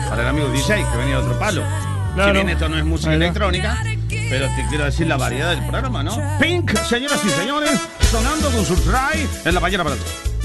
para el amigo DJ, que venía de otro palo. Claro. Si bien esto no es música electrónica, pero te quiero decir la variedad del programa, ¿no? Pink, señoras y señores, sonando con su try en la mañana para todos.